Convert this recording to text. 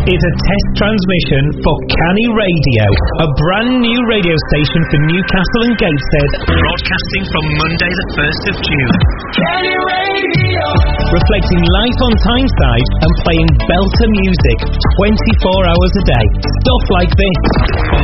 is a test transmission for Canny Radio, a brand new radio station for Newcastle and Gateshead, broadcasting from Monday the 1st of June. Canny Radio! Reflecting life on Tyneside and playing belter music 24 hours a day. Stuff like this. On